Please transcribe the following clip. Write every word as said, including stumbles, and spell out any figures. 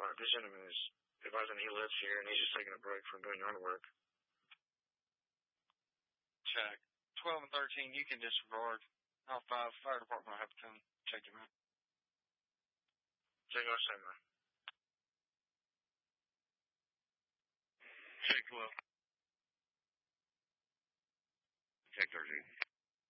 fire, vision him is advising he lives here and he's just taking a break from doing yard work. Check. twelve and thirteen, you can disregard. All five, fire department will have to come check him out. Check out Samurai. Check twelve. Check thirteen.